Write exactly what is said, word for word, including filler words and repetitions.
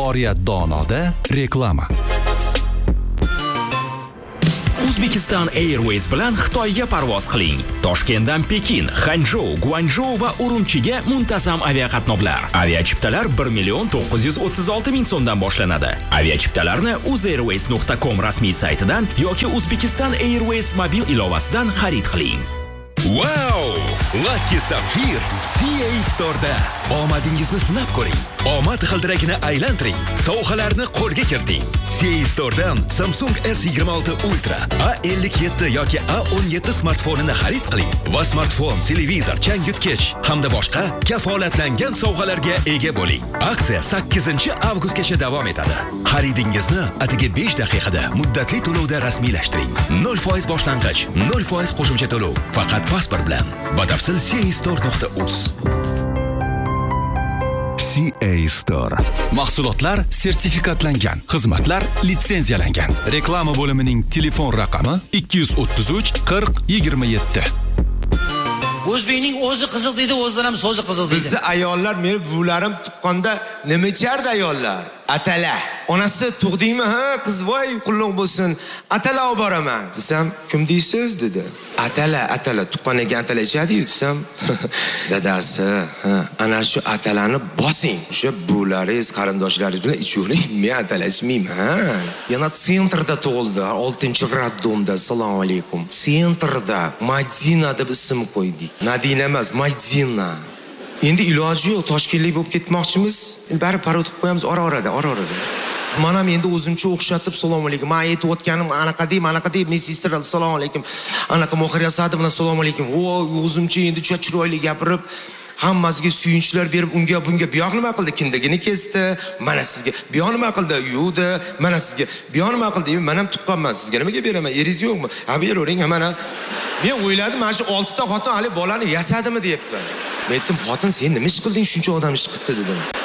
Oriyat Donoda reklama. Uzbekistan Airways bilan Xitoyga parvoz qiling. Toshkentdan Pekin, Hanzhou, Guangzhou va Urumchiga muntazam aviaqatnovlar. Aviachiptalar bir million to'qqiz yuz o'ttiz olti ming so'mdan boshlanadi. Aviachiptalarni uzairways nuqta com rasmiy saytidan yoki Uzbekistan Airways mobil ilovasidan xarid qiling. Wow! Lucky Sapphire C A Store'da omadingizni sinab ko'ring. Omad g'ildiragini aylantiring. Sovg'alarni qo'lga kiriting. C A Store'dan Samsung S yigirma olti Ultra, A ellik yetti yoki A o'n yetti smartfonini xarid qiling va smartfon, televizor, changyutgich hamda boshqa kafolatlangan sovg'alarga ega bo'ling. Aksiya sakkizinchi avgustgacha davom etadi. Xaridingizni atigi besh daqiqada muddatli to'lovda rasmiylashtiring. nol foiz boshlang'ich, nol foiz qo'shimcha to'lov. Faqat pasport bilan. Batafsil c a store nuqta uz. C A Store. Mahsulotlar sertifikatlangan, xizmatlar litsenziyalangan. Reklama bo'limining telefon raqami ikki yuz o'ttiz uch qirq yigirma yetti. O'zbekning o'zi qiziq deydi, o'zidan ham so'zi qiziq deydi. Bizni ayollar, meni buvlarim tuqqanda nima ichardi ayollar? Atala. Onasi tug'dingmi? Ha, qiz voy qulluq bo'lsin. Atala olib boraman. Desam, kim deysiz dedi. Atala, atala tuqqaniga atala ichadi-yu desam, dadasi, ha, ana shu atalani bosing. O'sha buvlaringiz, qarindoshlaringiz bilan ichuvering, men atala ichmayman. Yana sentrda tug'ildi, oltinchi raddomda. Assalomu alaykum. Sentrda Madina deb ism qo'ydik. Nadina emas, Madina. Endi iloji yo'q, Toshkentlik bo'lib ketmoqchimiz. Bari parod qilib qo'yamiz ora-orada, ora-orada. Mana men endi o'zimcha o'xshatib assalomu alaykum. Men aytib o'tganim anaqa deyim, anaqa deyim, men sister assalomu alaykum. Anaqa mohir yasadi bilan assalomu alaykum. O, o'zimcha endi juda chiroyli gapirib, hammasiga suyunchlar berib, unga bunga buyoq nima qildi? Kindagini kesdi. Mana sizga buyoq nima qildi? Yuvdi. Mana sizga buyoq nima qildi? Men ham tuqqanman. Sizga nimaga beraman? Eringiz yo'qmi? Ha, beravering, mana. Men o'yladim, mana shu oltita xotin hali bolani yasadimi deyapti. Men aytdim, xotin sen nima ish qilding, shuncha odam ish qilibdi dedim.